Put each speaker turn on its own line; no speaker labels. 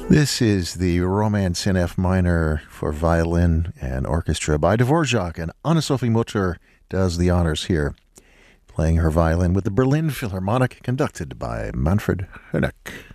This is the Romance in F minor for violin and orchestra by Dvorak, and Anne-Sophie Mutter does the honors here, playing her violin with the Berlin Philharmonic, conducted by Manfred Honeck.